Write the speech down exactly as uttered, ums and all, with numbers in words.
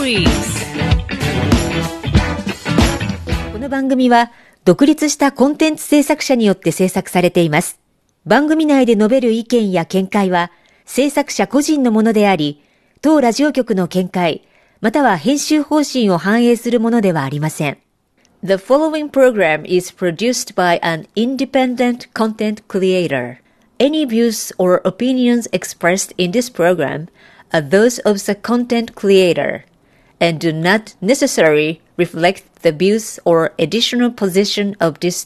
please. この番組は独立したコンテンツ制作者によって制作されています。番組内で述べる意見や見解は制作者個人のものであり、当ラジオ局の見解、または編集方針を反映するものではありません。The following program is produced by an independent content creator. Any views or opinions expressed in this program are those of the content creator and do not necessarily reflect the views or additional position of this